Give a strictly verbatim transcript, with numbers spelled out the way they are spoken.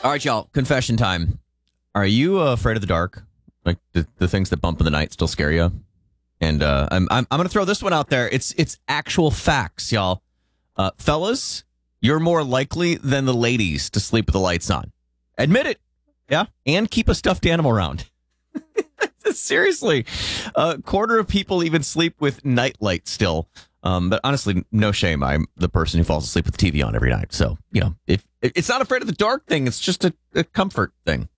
All right, y'all. Confession time. Are you uh, afraid of the dark? Like the, the things that bump in the night still scare you? And uh, I'm I'm I'm gonna throw this one out there. It's it's actual facts, y'all. Uh, fellas, you're more likely than the ladies to sleep with the lights on. Admit it. Yeah. And keep a stuffed animal around. Seriously. A quarter of people even sleep with nightlight still. Um, but honestly, no shame. I'm the person who falls asleep with the T V on every night. So, you know, if it's not afraid of the dark thing, it's just a, a comfort thing.